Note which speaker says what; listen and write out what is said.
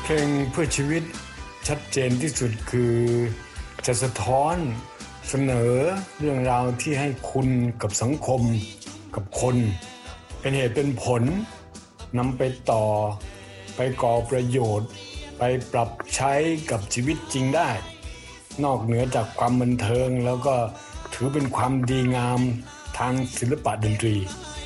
Speaker 1: เพลงเพื่อชีวิตชัดเจนที่สุดคือจะสะท้อนเสนอเรื่องราวที่ให้คุณกับสังคมกับคนเป็นเหตุเป็นผลนำไปต่อไปก่อประโยชน์ไปปรับใช้กับชีวิตจริงได้นอกเหนือจากความบันเทิงแล้วก็ถือเป็นความดีงามทางศิลปะดนตรี